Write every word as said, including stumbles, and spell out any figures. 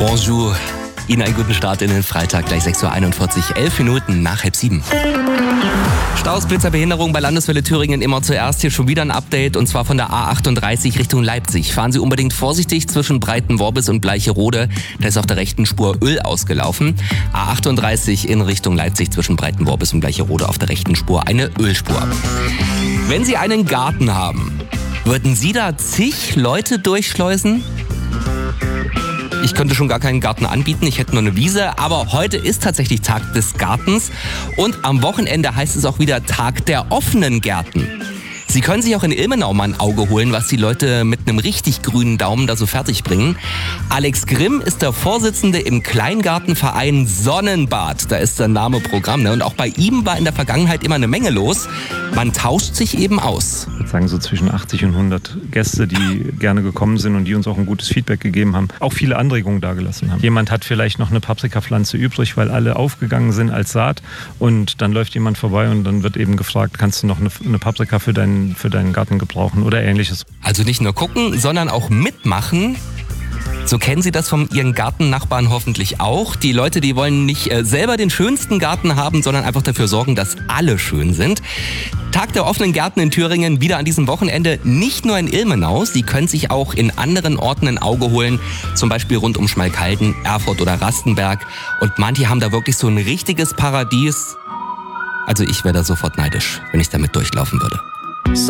Bonjour. Ihnen einen guten Start in den Freitag, gleich sechs Uhr einundvierzig, elf Minuten nach halb sieben. Staus, Blitzerbehinderung bei Landeswelle Thüringen immer zuerst. Hier schon wieder ein Update und zwar von der A achtunddreißig Richtung Leipzig. Fahren Sie unbedingt vorsichtig zwischen Breitenworbis und Bleicherode. Da ist auf der rechten Spur Öl ausgelaufen. A achtunddreißig in Richtung Leipzig zwischen Breitenworbis und Bleicherode auf der rechten Spur eine Ölspur. Wenn Sie einen Garten haben, würden Sie da zig Leute durchschleusen? Ich könnte schon gar keinen Garten anbieten, ich hätte nur eine Wiese, aber heute ist tatsächlich Tag des Gartens und am Wochenende heißt es auch wieder Tag der offenen Gärten. Sie können sich auch in Ilmenau mal ein Auge holen, was die Leute mit einem richtig grünen Daumen da so fertig bringen. Alex Grimm ist der Vorsitzende im Kleingartenverein Sonnenbad. Da ist der Name Programm, ne? Und auch bei ihm war in der Vergangenheit immer eine Menge los. Man tauscht sich eben aus. Ich würde sagen, so zwischen achtzig und hundert Gäste, die gerne gekommen sind und die uns auch ein gutes Feedback gegeben haben. Auch viele Anregungen dagelassen haben. Jemand hat vielleicht noch eine Paprikapflanze übrig, weil alle aufgegangen sind als Saat. Und dann läuft jemand vorbei und dann wird eben gefragt, kannst du noch eine, eine Paprika für deinen für deinen Garten gebrauchen oder ähnliches. Also nicht nur gucken, sondern auch mitmachen. So kennen Sie das von Ihren Gartennachbarn hoffentlich auch. Die Leute, die wollen nicht äh, selber den schönsten Garten haben, sondern einfach dafür sorgen, dass alle schön sind. Tag der offenen Gärten in Thüringen wieder an diesem Wochenende, nicht nur in Ilmenau. Sie können sich auch in anderen Orten ein Auge holen, zum Beispiel rund um Schmalkalden, Erfurt oder Rastenberg. Und manche haben da wirklich so ein richtiges Paradies. Also ich wäre da sofort neidisch, wenn ich damit durchlaufen würde.